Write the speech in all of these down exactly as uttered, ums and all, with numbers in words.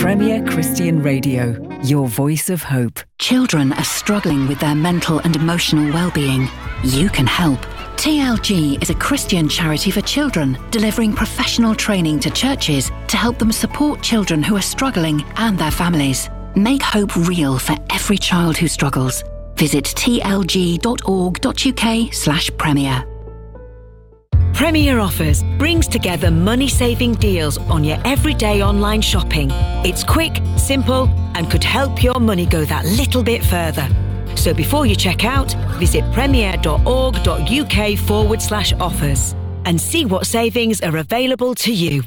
Premier Christian Radio, your voice of hope. Children are struggling with their mental and emotional well-being. You can help. T L G is a Christian charity for children, delivering professional training to churches to help them support children who are struggling and their families. Make hope real for every child who struggles. Visit t l g dot org dot u k slash premier. Premier Offers brings together money-saving deals on your everyday online shopping. It's quick, simple, and could help your money go that little bit further. So before you check out, visit premier dot org dot u k forward slash offers and see what savings are available to you.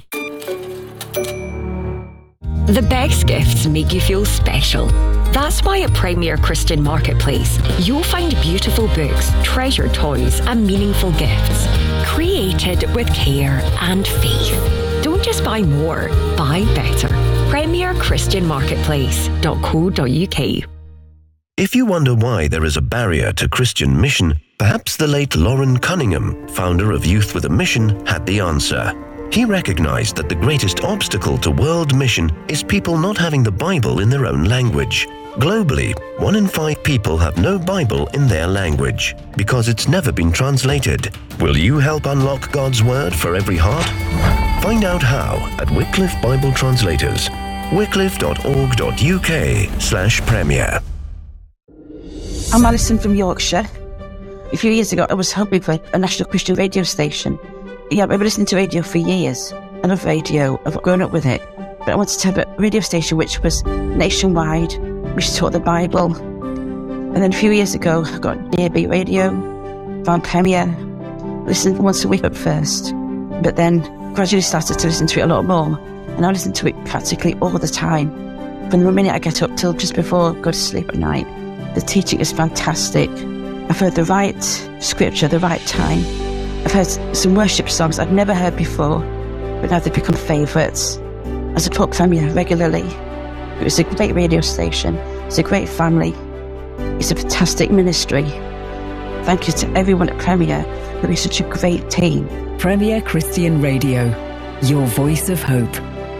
The best gifts make you feel special. That's why at Premier Christian Marketplace, you'll find beautiful books, treasured toys, and meaningful gifts, created with care and faith. Don't just buy more, buy better. Premier Christian Marketplace dot co dot u k. If you wonder why there is a barrier to Christian mission, perhaps the late Lauren Cunningham, founder of Youth with a Mission, had the answer. He recognized that the greatest obstacle to world mission is people not having the Bible in their own language. Globally, one in five people have no Bible in their language because it's never been translated. Will you help unlock God's Word for every heart? Find out how at Wycliffe Bible Translators, wycliffe dot org dot u k slash premier. I'm Alison from Yorkshire. A few years ago, I was hoping for a national Christian radio station. Yeah, I've been listening to radio for years. I love radio. I've grown up with it. But I wanted to have a radio station which was nationwide, which taught the Bible. And then a few years ago, I got D A B radio, found Premier, listened once a week at first, but then gradually started to listen to it a lot more. And I listen to it practically all the time. From the minute I get up till just before I go to sleep at night. The teaching is fantastic. I've heard the right scripture, the right time. I've heard some worship songs I'd never heard before, but now they've become favourites. I support Premier regularly. It's a great radio station. It's a great family. It's a fantastic ministry. Thank you to everyone at Premier for being such a great team. Premier Christian Radio, your voice of hope.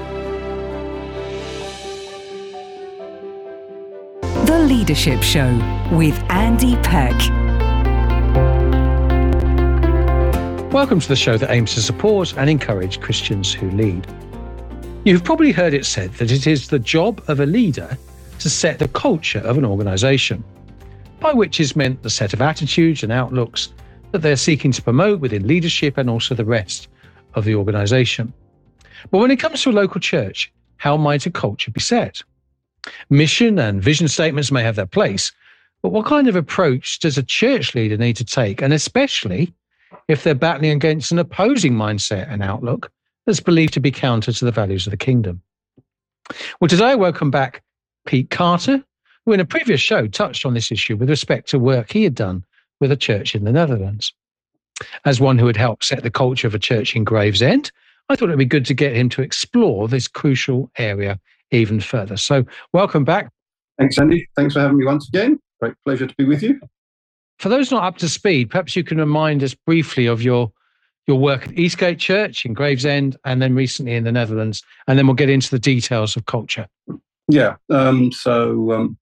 The Leadership Show with Andy Peck. Welcome to the show that aims to support and encourage Christians who lead. You've probably heard it said that it is the job of a leader to set the culture of an organisation, by which is meant the set of attitudes and outlooks that they're seeking to promote within leadership and also the rest of the organisation. But when it comes to a local church, how might a culture be set? Mission and vision statements may have their place, but what kind of approach does a church leader need to take, and especially if they're battling against an opposing mindset and outlook that's believed to be counter to the values of the kingdom? Well, today I welcome back Pete Carter, who in a previous show touched on this issue with respect to work he had done with a church in the Netherlands. As one who had helped set the culture of a church in Gravesend, I thought it'd be good to get him to explore this crucial area even further. So welcome back. Thanks, Andy. Thanks for having me once again. Great pleasure to be with you. For those not up to speed, perhaps you can remind us briefly of your your work at Eastgate Church in Gravesend and then recently in the Netherlands, and then we'll get into the details of culture. Yeah, um, so um,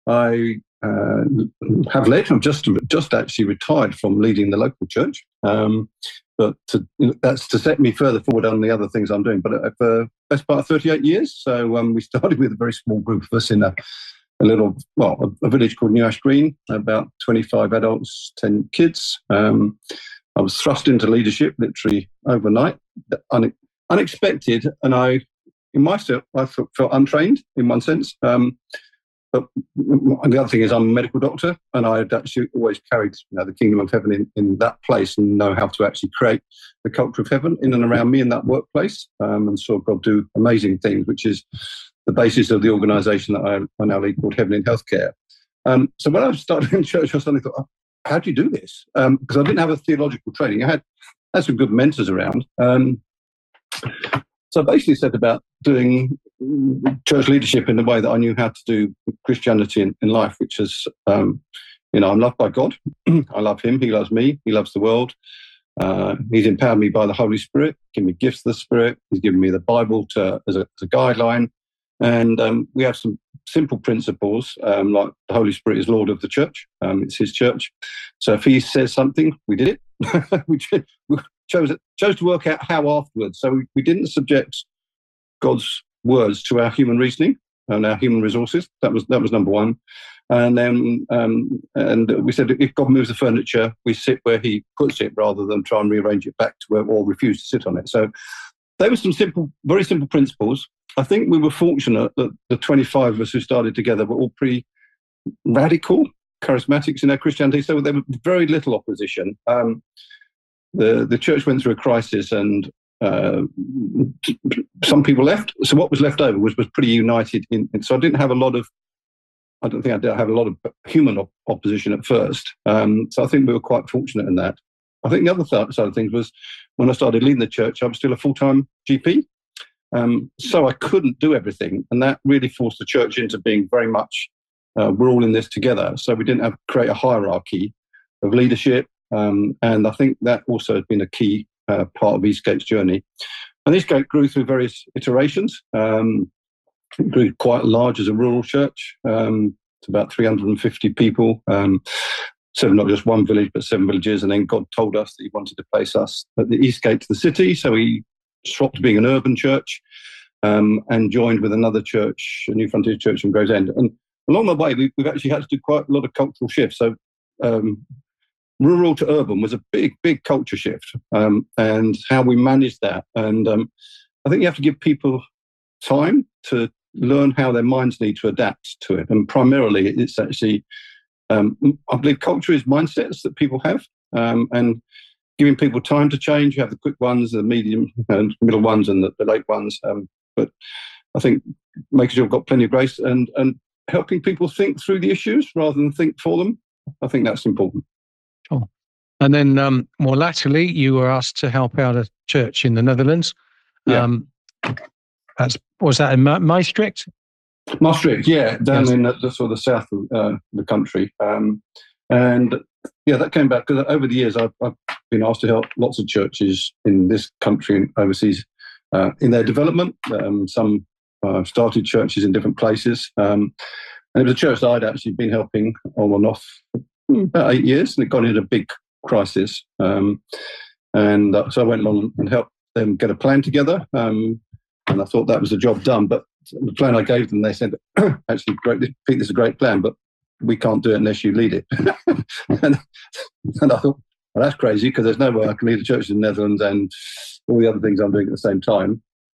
I uh, have led, I'm just, just actually retired from leading the local church, um, but to, that's to set me further forward on the other things I'm doing. But for the best part of thirty-eight years, so um, we started with a very small group of us in a a little, well, a, a village called New Ash Green, about twenty-five adults, ten kids. Um, I was thrust into leadership literally overnight, une- unexpected, and I, in myself, I felt, felt untrained in one sense. Um, but the other thing is I'm a medical doctor, and I had actually always carried you know, the kingdom of heaven in, in that place and know how to actually create the culture of heaven in and around me in that workplace, um, and saw God do amazing things, which is the basis of the organisation that I, I now lead called Heaven in Healthcare. Um, so when I started in church, I suddenly thought, oh, how do you do this? Um, because I didn't have a theological training. I had, had some good mentors around. Um, so I basically set about doing church leadership in the way that I knew how to do Christianity in, in life, which is, um, you know, I'm loved by God. I love him. He loves me. He loves the world. Uh, he's empowered me by the Holy Spirit, given me gifts of the Spirit. He's given me the Bible to, as, a, as a guideline. And um, we have some simple principles, um, like the Holy Spirit is Lord of the church. Um, it's his church. So if he says something, we did it. we chose, chose to work out how afterwards. So we, we didn't subject God's words to our human reasoning and our human resources. That was that was number one. And then um, and we said if God moves the furniture, we sit where he puts it rather than try and rearrange it back to where, or refuse to sit on it. So they were some simple, very simple principles. I think we were fortunate that the twenty-five of us who started together were all pretty radical, charismatics in their Christianity, so there was very little opposition. Um, the, the church went through a crisis and uh, some people left. So what was left over was, was pretty united. In, so I didn't have a lot of, I don't think I did have a lot of human op- opposition at first. Um, so I think we were quite fortunate in that. I think the other th- side of things was when I started leading the church, I was still a full-time G P. Um, so I couldn't do everything. And that really forced the church into being very much, uh, we're all in this together. So we didn't have to create a hierarchy of leadership. Um, and I think that also has been a key uh, part of Eastgate's journey. And Eastgate grew through various iterations. Um, it grew quite large as a rural church. Um, it's about three hundred fifty people. Um, so not just one village, but seven villages. And then God told us that he wanted to place us at the Eastgate to the city. So we swapped being an urban church um, and joined with another church, a New Frontier Church in Gravesend. And along the way, we've, we've actually had to do quite a lot of cultural shifts. So um, rural to urban was a big, big culture shift, um, and how we managed that. And um, I think you have to give people time to learn how their minds need to adapt to it. And primarily, it's actually, um, I believe culture is mindsets that people have. Um, and giving people time to change. You have the quick ones, the medium and middle ones, and the, the late ones. Um, but I think making sure we've got plenty of grace and, and helping people think through the issues rather than think for them. I think that's important. Sure. And then um, more latterly, you were asked to help out a church in the Netherlands. Yeah. Um, that's, was that in Ma- Maastricht? Maastricht, yeah, down Yes. in the, the sort of south of uh, the country. Um, and yeah, that came back because over the years I've, I've been asked to help lots of churches in this country and overseas uh, in their development. Um, some uh, started churches in different places. Um, and it was a church that I'd actually been helping on and off for about eight years, and it got into a big crisis. Um, and uh, so I went along and helped them get a plan together. Um, and I thought that was the job done. But the plan I gave them, they said, actually, great, Pete, this is a great plan, but we can't do it unless you lead it. and, and I thought, well, that's crazy because there's no way I can lead a church in the Netherlands and all the other things I'm doing at the same time.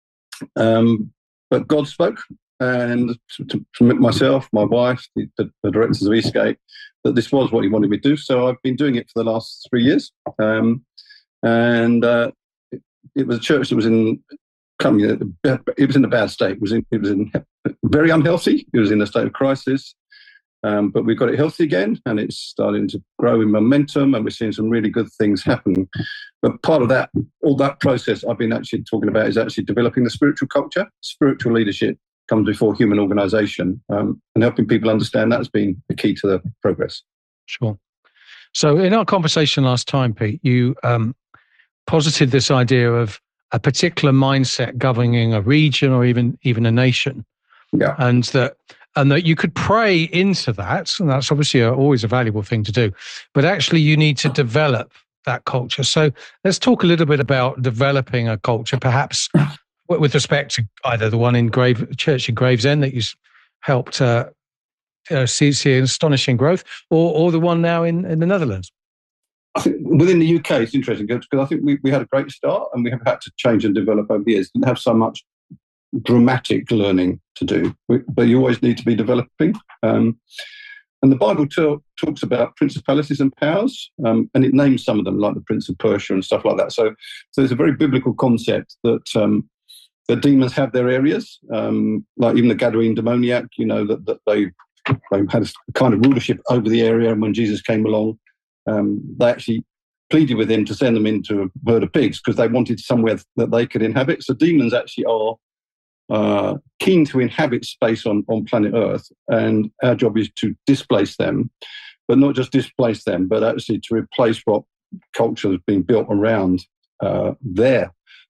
Um, but God spoke, and to, to, to myself, my wife, the, the, the directors of Eastgate, that this was what he wanted me to do. So I've been doing it for the last three years. Um, and uh, it, it was a church that was in coming. It was in a bad state. It was in, it was in very unhealthy. It was in a state of crisis. Um, but we've got it healthy again, and it's starting to grow in momentum, and we're seeing some really good things happen. But part of that, all that process I've been actually talking about is actually developing the spiritual culture. Spiritual leadership comes before human organisation, um, and helping people understand that's been the key to the progress. Sure. So in our conversation last time, Pete, you um, posited this idea of a particular mindset governing a region or even even a nation. Yeah. And that and that you could pray into that, and that's obviously a, always a valuable thing to do, but actually you need to develop that culture. So let's talk a little bit about developing a culture, perhaps with respect to either the one in Grave Church in Gravesend that you helped uh, uh, see, see astonishing growth, or or the one now in, in the Netherlands. I think within the U K, it's interesting because I think we, we had a great start and we have had to change and develop over the years. Didn't have so much dramatic learning to do, but you always need to be developing. Um, and the Bible t- talks about principalities and powers, um, and it names some of them, like the Prince of Persia and stuff like that. So, so there's a very biblical concept that um, the demons have their areas, um, like even the Gadarene demoniac, you know, that, that they, they had a kind of rulership over the area, and when Jesus came along, um, they actually pleaded with him to send them into a herd of pigs because they wanted somewhere that they could inhabit. So demons actually are Uh, keen to inhabit space on, on planet Earth, and our job is to displace them, but not just displace them, but actually to replace what culture has been built around uh, their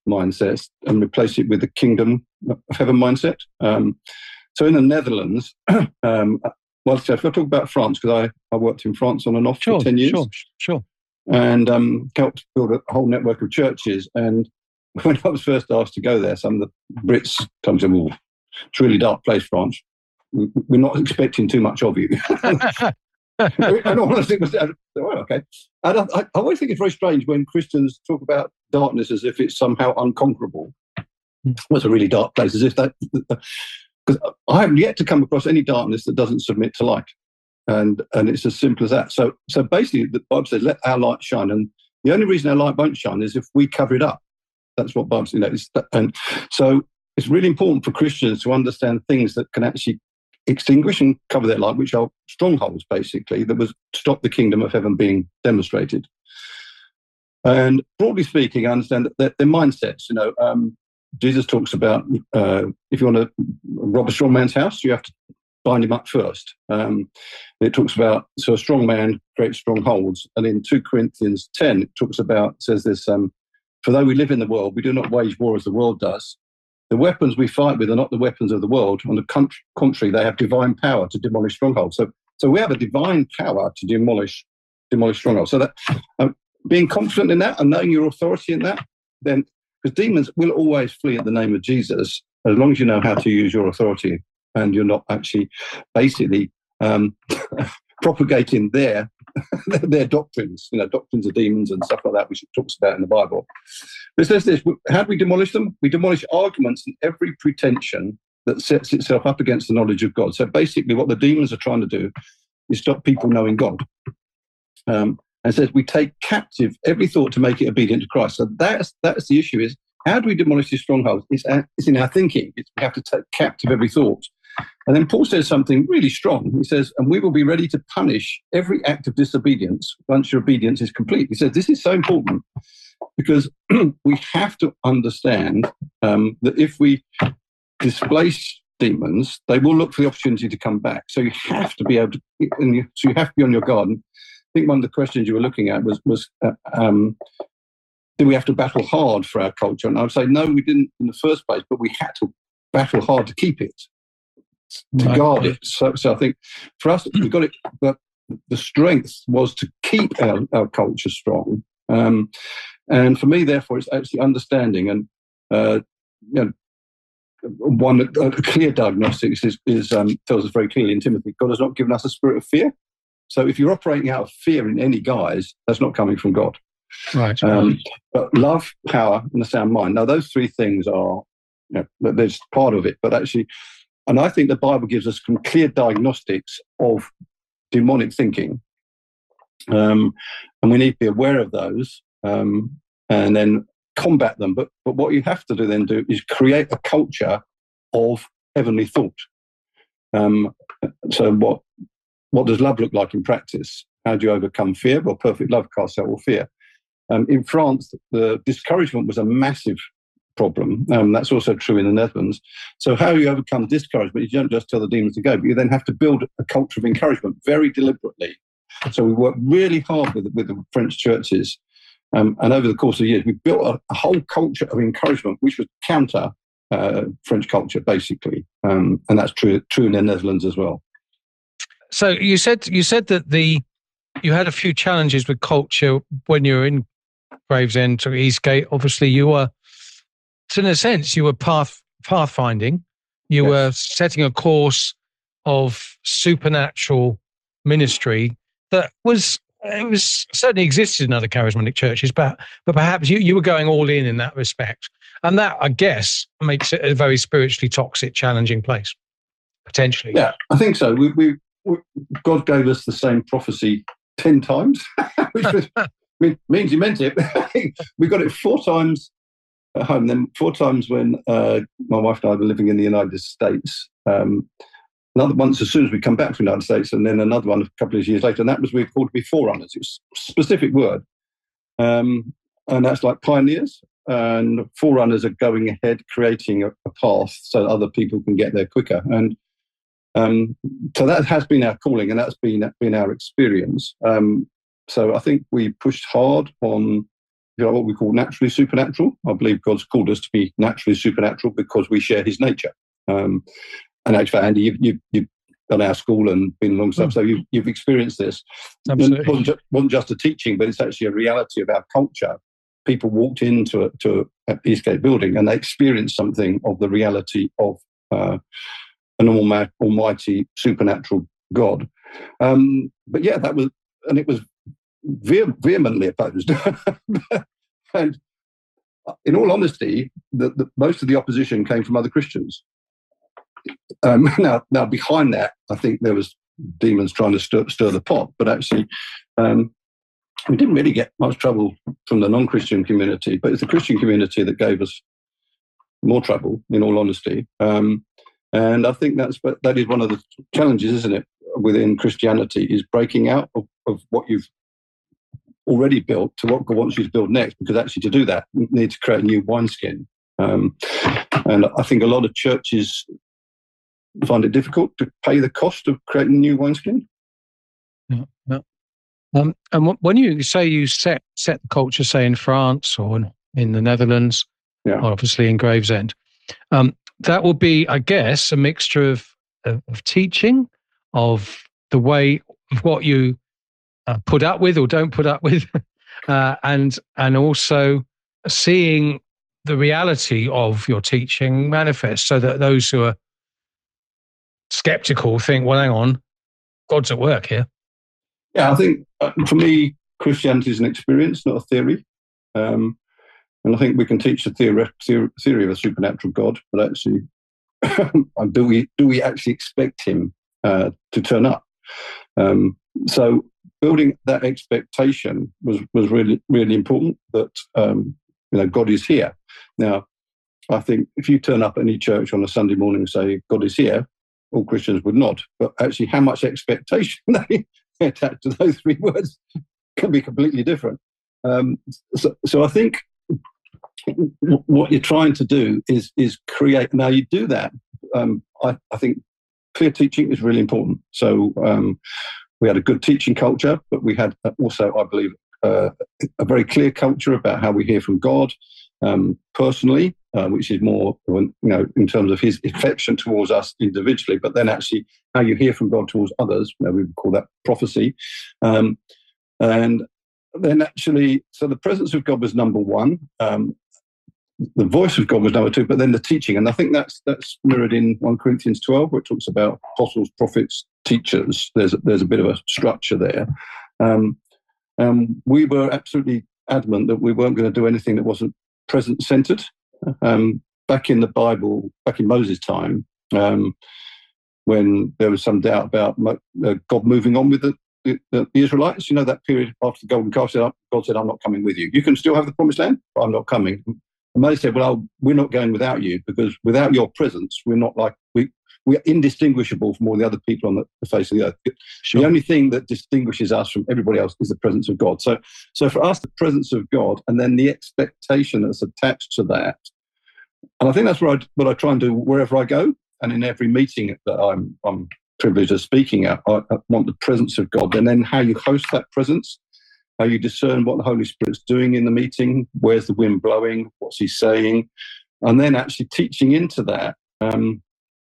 mindsets and replace it with the kingdom of heaven mindset. Um, so in the Netherlands, um, well, so if I talk about France, because I, I worked in France on and off sure, for ten years. Sure, sure. And um, helped build a whole network of churches. And when I was first asked to go there, some of the Brits told me, well, it's a really dark place, France. We're not expecting too much of you. And all I think was, oh, okay. And I, I always think it's very strange when Christians talk about darkness as if it's somehow unconquerable. Mm. Well, it's a really dark place, as if that... Because I haven't yet to come across any darkness that doesn't submit to light. And and it's as simple as that. So so basically, the Bible says, let our light shine. And the only reason our light won't shine is if we cover it up. That's what Bible says. You know, it's, and so it's really important for Christians to understand things that can actually extinguish and cover their light, which are strongholds, basically, that was stop the kingdom of heaven being demonstrated. And broadly speaking, I understand that their, their mindsets, you know, um, Jesus talks about uh, if you want to rob a strong man's house, you have to bind him up first. Um, it talks about, so a strong man creates strongholds. And in Second Corinthians ten, it talks about, says this, um, for though we live in the world, we do not wage war as the world does. The weapons we fight with are not the weapons of the world. On the contrary, they have divine power to demolish strongholds. So, so we have a divine power to demolish demolish strongholds. So that um, being confident in that and knowing your authority in that, then, because demons will always flee at the name of Jesus, as long as you know how to use your authority and you're not actually basically um, propagating their their doctrines, you know, doctrines of demons and stuff like that, which it talks about in the Bible. But it says this, how do we demolish them? We demolish arguments and every pretension that sets itself up against the knowledge of God. So basically what the demons are trying to do is stop people knowing God. Um, and it says we take captive every thought to make it obedient to Christ. So that's that's the issue, is how do we demolish these strongholds? It's, it's in our thinking. It's, we have to take captive every thought. And then Paul says something really strong. He says, and we will be ready to punish every act of disobedience once your obedience is complete. He says, this is so important because we have to understand um, that if we displace demons, they will look for the opportunity to come back. So you have to be able to, and you, so you have to be on your guard. And I think one of the questions you were looking at was, was uh, um, do we have to battle hard for our culture? And I would say, no, we didn't in the first place, but we had to battle hard to keep it. To right. guard it. So, so I think for us, we got it, but the strength was to keep our, our culture strong. Um, and for me, therefore, it's actually understanding. And uh, you know, one a clear diagnostics is, is um, tells us very clearly in Timothy, God has not given us a spirit of fear. So if you're operating out of fear in any guise, that's not coming from God. Right. Um, but love, power, and a sound mind. Now, those three things are, you know, there's part of it, but actually. And I think the Bible gives us some clear diagnostics of demonic thinking. Um, and we need to be aware of those um, and then combat them. But, but what you have to do then do is create a culture of heavenly thought. Um, so what, what does love look like in practice? How do you overcome fear? Well, perfect love casts out all fear. Um, in France, the discouragement was a massive problem. Um, that's also true in the Netherlands. So how you overcome discouragement, you don't just tell the demons to go, but you then have to build a culture of encouragement very deliberately. So we work really hard with, with the French churches. Um, and over the course of years, we built a, a whole culture of encouragement, which would counter uh, French culture, basically. Um, and that's true true in the Netherlands as well. So you said you said that the you had a few challenges with culture when you were in Gravesend or Eastgate. Obviously, you were, so in a sense, you were path pathfinding. You yes. were setting a course of supernatural ministry that was it was certainly existed in other charismatic churches, but but perhaps you, you were going all in in that respect, and that I guess makes it a very spiritually toxic, challenging place potentially. Yeah, I think so. We, we, we God gave us the same prophecy ten times, which was, means He meant it. We got it four times at home, then four times when uh, my wife and I were living in the United States. Um, another once as soon as we come back from the United States, and then another one a couple of years later. And that was we were called to be forerunners. It was a specific word. Um, and that's like pioneers. And forerunners are going ahead, creating a, a path so other people can get there quicker. And um, so that has been our calling, and that's been, been our experience. Um, so I think we pushed hard on you know, what we call naturally supernatural. I believe God's called us to be naturally supernatural because we share his nature. Um, and actually, Andy, you've, you've, you've done our school and been along stuff, mm. so you've, you've experienced this. Absolutely. It wasn't just, wasn't just a teaching, but it's actually a reality of our culture. People walked into a, to a Eastgate building and they experienced something of the reality of uh, an almighty, almighty supernatural God. Um, but yeah, that was, and it was ve- vehemently opposed. And in all honesty, the, the, most of the opposition came from other Christians. Um, now, now behind that, I think there was demons trying to stir, stir the pot, but actually, um, we didn't really get much trouble from the non-Christian community, but it's the Christian community that gave us more trouble, in all honesty. Um, and I think that's that is one of the challenges, isn't it, within Christianity, is breaking out of, of what you've already built to what God wants you to build next, because actually to do that, you need to create a new wineskin. Um, and I think a lot of churches find it difficult to pay the cost of creating a new wineskin. Yeah, yeah. Um, and when you say you set set the culture, say in France or in, in the Netherlands, yeah. or obviously in Gravesend, um, that will be, I guess, a mixture of, of, of teaching, of the way of what you uh, put up with or don't put up with, uh, and and also seeing the reality of your teaching manifest, so that those who are skeptical think, well, hang on, God's at work here. Yeah, I think uh, for me, Christianity is an experience, not a theory. Um, and I think we can teach the theory, theory, theory of a supernatural God, but actually, do we do we actually expect him uh, to turn up? Um, so building that expectation was was really really important. That um, you know, God is here. Now, I think if you turn up at any church on a Sunday morning and say God is here, all Christians would nod. But actually, how much expectation they attached to those three words can be completely different. Um, so, so I think what you're trying to do is is create. Now you do that. Um, I, I think clear teaching is really important. So um, we had a good teaching culture, but we had also, I believe, uh, a very clear culture about how we hear from God um, personally, uh, which is more, you know, in terms of his affection towards us individually, but then actually how you hear from God towards others. You know, we would call that prophecy. Um, and then actually, so the presence of God was number one. Um, the voice of God was number two, but then the teaching. And I think that's that's mirrored in First Corinthians twelve, where it talks about apostles, prophets, teachers. There's a, there's a bit of a structure there. Um, um, we were absolutely adamant that we weren't going to do anything that wasn't present-centered. Um, back in the Bible, back in Moses' time, um, when there was some doubt about uh, God moving on with the, the, the Israelites, you know, that period after the golden calf, said, God said, I'm not coming with you. You can still have the promised land, but I'm not coming. And Moses said, well, we're not going without you, because without your presence, we're not like, we, we're indistinguishable from all the other people on the, the face of the earth. Sure. The only thing that distinguishes us from everybody else is the presence of God. So, so for us, the presence of God, and then the expectation that's attached to that. And I think that's what I, what I try and do wherever I go, and in every meeting that I'm, I'm privileged of speaking at. I, I want the presence of God, and then how you host that presence, how you discern what the Holy Spirit's doing in the meeting, where's the wind blowing, what's he saying, and then actually teaching into that. Um,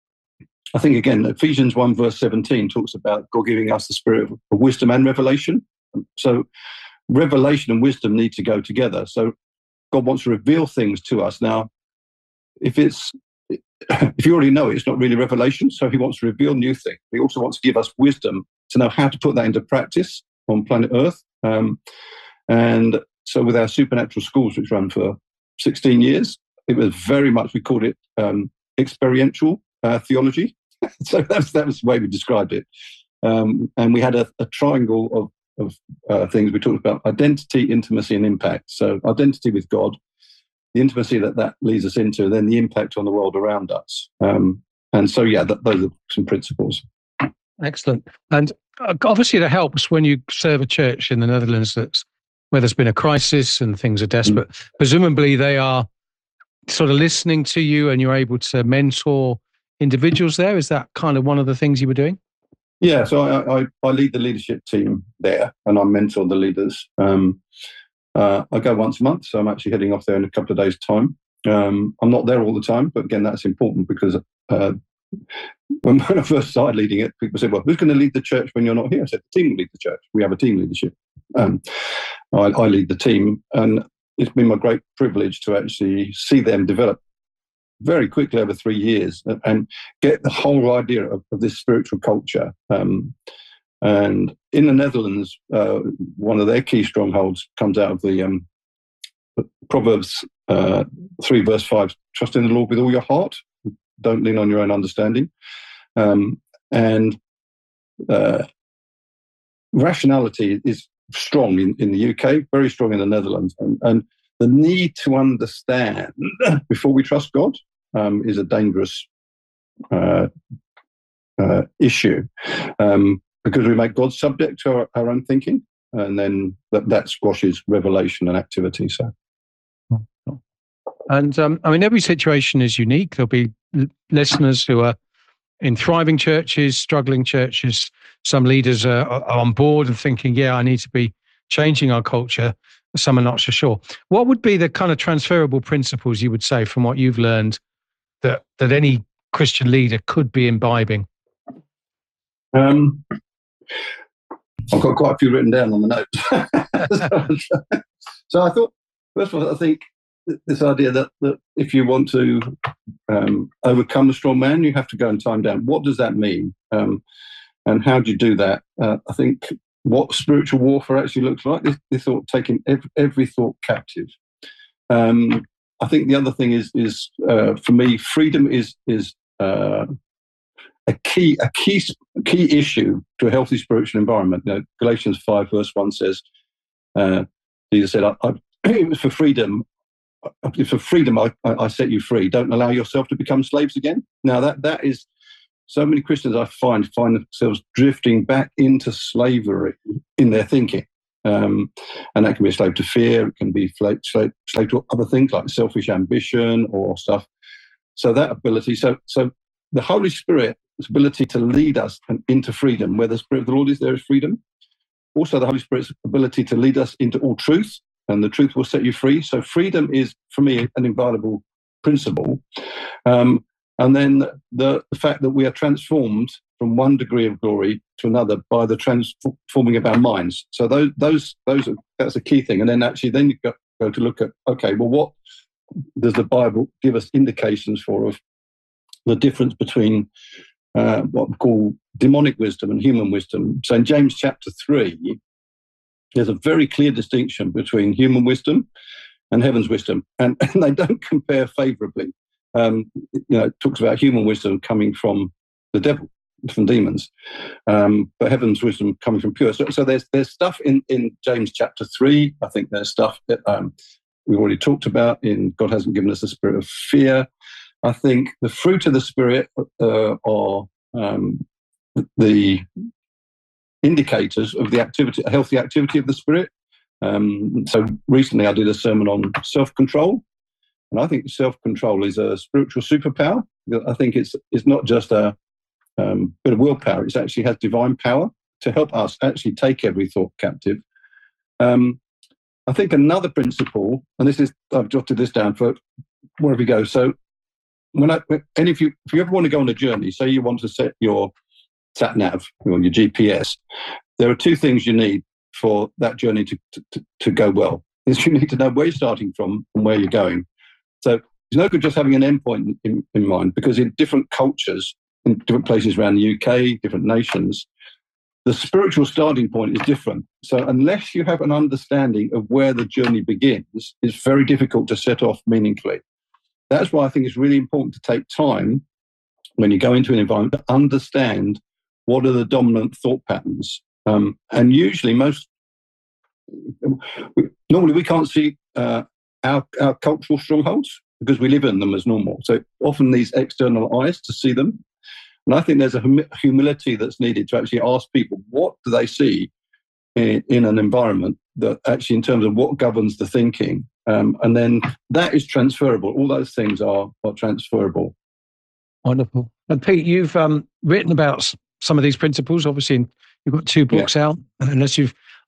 I think, again, Ephesians one verse seventeen talks about God giving us the spirit of wisdom and revelation. So revelation and wisdom need to go together. So God wants to reveal things to us. Now, if it's if you already know it, it's not really revelation. So he wants to reveal new things. He also wants to give us wisdom to know how to put that into practice on planet Earth. Um, and so with our supernatural schools, which ran for sixteen years, it was very much, we called it um, experiential uh, theology. So that's, that was the way we described it. Um, and we had a, a triangle of, of uh, things. We talked about identity, intimacy, and impact. So identity with God, the intimacy that that leads us into, then the impact on the world around us. Um, and so, yeah, that, those are some principles. Excellent. And obviously that helps when you serve a church in the Netherlands that's where there's been a crisis and things are desperate. Mm. Presumably they are sort of listening to you and you're able to mentor individuals there. Is that kind of one of the things you were doing? Yeah, so I, I, I lead the leadership team there, and I mentor the leaders. Um, Uh, I go once a month, so I'm actually heading off there in a couple of days' time. Um, I'm not there all the time, but again, that's important because uh, when, when I first started leading it, people said, well, who's going to lead the church when you're not here? I said, the team will lead the church. We have a team leadership. Um, I, I lead the team, and it's been my great privilege to actually see them develop very quickly over three years and, and get the whole idea of, of this spiritual culture. Um, and in the Netherlands, uh, one of their key strongholds comes out of the um, Proverbs uh, three, verse five, trust in the Lord with all your heart. Don't lean on your own understanding. Um, and uh, rationality is strong in, in the U K, very strong in the Netherlands. And, and the need to understand before we trust God um, is a dangerous uh, uh, issue um, because we make God subject to our, our own thinking, and then that, that squashes revelation and activity. So. And um, I mean, every situation is unique. There'll be l- listeners who are in thriving churches, struggling churches. Some leaders are, are on board and thinking, yeah, I need to be changing our culture. Some are not so sure. What would be the kind of transferable principles you would say from what you've learned that, that any Christian leader could be imbibing? Um, I've got quite a few written down on the notes. so, so I thought, first of all, I think this idea that, that if you want to um, overcome a strong man, you have to go and time down. What does that mean? Um, and how do you do that? Uh, I think what spiritual warfare actually looks like, this, this thought, taking every, every thought captive. Um, I think the other thing is, is uh, for me, freedom is is uh, a key a key key issue to a healthy spiritual environment. You know, Galatians five verse one says, uh, Jesus said, I, I, "It was for freedom." For freedom, I, I set you free. Don't allow yourself to become slaves again. Now, that that is, so many Christians I find find themselves drifting back into slavery in their thinking. Um, and that can be a slave to fear. It can be slave, slave, slave to other things like selfish ambition or stuff. So that ability, so so the Holy Spirit's ability to lead us into freedom, where the Spirit of the Lord is, there is freedom. Also, the Holy Spirit's ability to lead us into all truth, and the truth will set you free. So freedom is, for me, an inviolable principle. Um, and then the, the fact that we are transformed from one degree of glory to another by the transforming of our minds. So those, those, those are, that's a key thing. And then actually, then you go, go to look at, okay, well, what does the Bible give us indications for of the difference between uh, what we call demonic wisdom and human wisdom? So in James chapter three, there's a very clear distinction between human wisdom and heaven's wisdom, and, and they don't compare favorably. Um, you know, it talks about human wisdom coming from the devil, from demons, um, but heaven's wisdom coming from pure. So, so there's there's stuff in, in James chapter three. I think there's stuff that um, we've already talked about in God hasn't given us a spirit of fear. I think the fruit of the Spirit uh, are um, the indicators of the activity, a healthy activity of the Spirit. Um, so recently I did a sermon on self-control, and I think self-control is a spiritual superpower. I think it's it's not just a um, bit of willpower, it actually has divine power to help us actually take every thought captive. Um, I think another principle, and this is, I've jotted this down for wherever you go. So when I, and if you, if you ever want to go on a journey, say you want to set your sat nav or your G P S, there are two things you need for that journey to, to, to go well. Is you need to know where you're starting from and where you're going. So it's no good just having an endpoint in, in mind, because in different cultures, in different places around the U K, different nations, the spiritual starting point is different. So unless you have an understanding of where the journey begins, it's very difficult to set off meaningfully. That's why I think it's really important to take time when you go into an environment to understand what are the dominant thought patterns. Um, and usually most, normally we can't see uh, our, our cultural strongholds because we live in them as normal. So often these external eyes to see them. And I think there's a hum- humility that's needed to actually ask people, what do they see in, in an environment that actually in terms of what governs the thinking? Um, and then that is transferable. All those things are, are transferable. Wonderful. And Pete, you've um, written about some of these principles. Obviously, you've got two books yeah. out. Unless you've,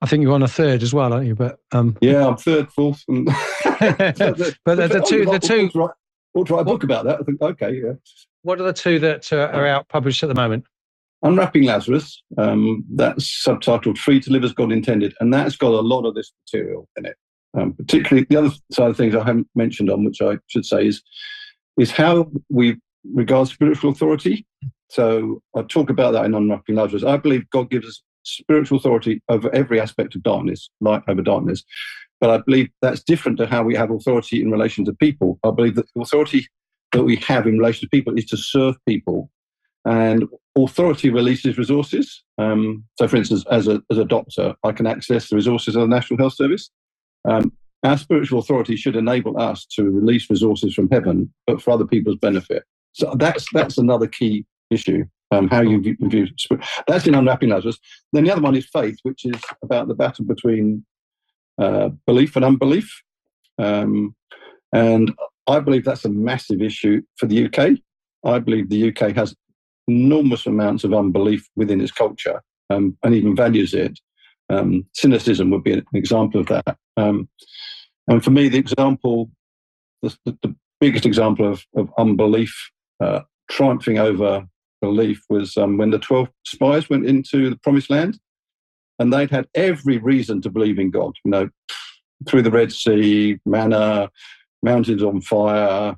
I think you're on a third as well, aren't you? But um, yeah, I'm third, fourth. And but the, the two, the two. Ought to write, ought to write a book about that. I think, okay, yeah. What are the two that uh, are out published at the moment? Unwrapping Lazarus. Um, that's subtitled "Free to Live as God Intended," and that's got a lot of this material in it. Um, particularly, the other side of things I haven't mentioned on, which I should say, is is how we regard spiritual authority. So I talk about that in Unwrapping Lazarus. I believe God gives us spiritual authority over every aspect of darkness, light over darkness. But I believe that's different to how we have authority in relation to people. I believe that the authority that we have in relation to people is to serve people. And authority releases resources. Um, so, for instance, as a as a doctor, I can access the resources of the National Health Service. Um, our spiritual authority should enable us to release resources from heaven, but for other people's benefit. So that's that's another key issue. Um, how you view, view spirit. That's in Unwrapping Lazarus. Then the other one is faith, which is about the battle between uh, belief and unbelief. Um, and I believe that's a massive issue for the U K. I believe the U K has enormous amounts of unbelief within its culture, um, and even values it. Um, cynicism would be an example of that. Um, and for me, the example, the, the biggest example of, of unbelief uh, triumphing over belief was um, when the twelve spies went into the Promised Land, and they'd had every reason to believe in God. You know, through the Red Sea, manna, mountains on fire,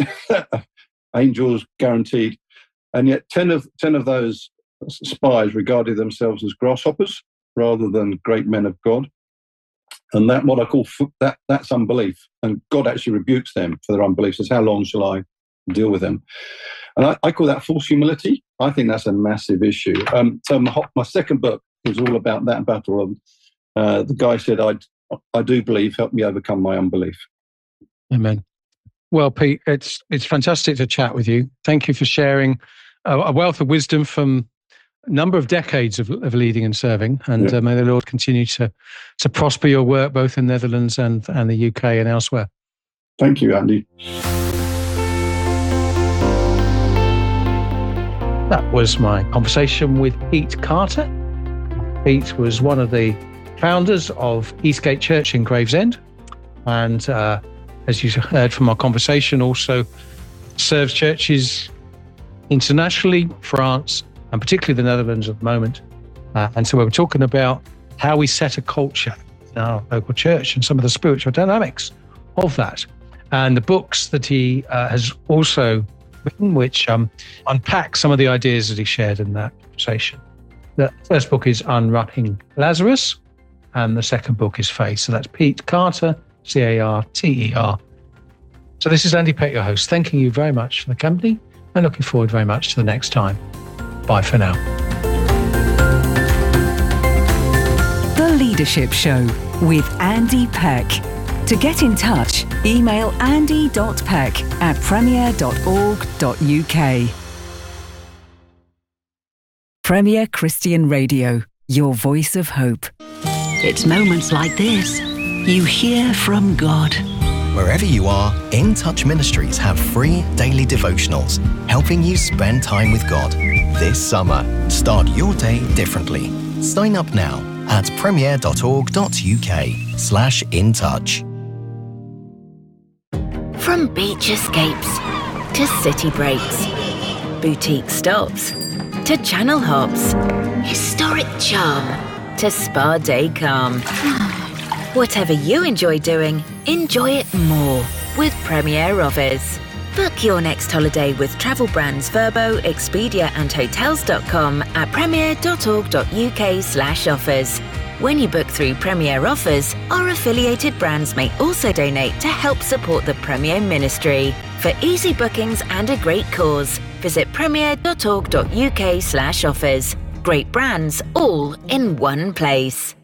angels guaranteed. And yet ten of, ten of those spies regarded themselves as grasshoppers rather than great men of God. And that, what I call, that that's unbelief. And God actually rebukes them for their unbelief. Says, how long shall I deal with them? And I, I call that false humility. I think that's a massive issue. Um, so my, my second book is all about that battle. And uh, the guy said, I, I do believe, help me overcome my unbelief. Amen. Well, Pete, it's it's fantastic to chat with you. Thank you for sharing a, a wealth of wisdom from a number of decades of, of leading and serving. And yeah. uh, may the Lord continue to to prosper your work both in the Netherlands and, and the U K and elsewhere. Thank you, Andy. That was my conversation with Pete Carter. Pete was one of the founders of Eastgate Church in Gravesend, and uh, as you heard from our conversation, also serves churches internationally, France, and particularly the Netherlands at the moment. Uh, and so we were talking about how we set a culture in our local church and some of the spiritual dynamics of that. And the books that he uh, has also written, which um, unpack some of the ideas that he shared in that conversation. The first book is Unwrapping Lazarus, and the second book is Faith. So that's Pete Carter, C A R T E R. So this is Andy Peck, your host, thanking you very much for the company and looking forward very much to the next time. Bye for now. The Leadership Show with Andy Peck. To get in touch, email andy dot peck at premier dot org dot u k. Premier Christian Radio, your voice of hope. It's moments like this you hear from God. Wherever you are, In Touch Ministries have free daily devotionals helping you spend time with God. This summer, start your day differently. Sign up now at premier dot org dot u k slash in touch. From beach escapes to city breaks, boutique stops to channel hops, historic charm to spa day calm. Whatever you enjoy doing, enjoy it more with Premier Offers. Book your next holiday with travel brands Verbo, Expedia and Hotels dot com at premier dot org dot u k slash offers. When you book through Premier Offers, our affiliated brands may also donate to help support the Premier Ministry. For easy bookings and a great cause, visit premier dot org dot u k slash offers. Great brands all in one place.